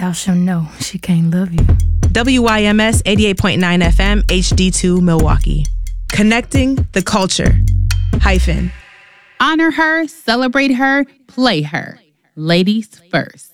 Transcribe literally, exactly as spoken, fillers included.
thou shalt know she can't love you. W Y M S eighty-eight point nine F M, H D two, Milwaukee. Connecting the culture. Hyphen. Honor her, celebrate her, play her. Ladies first.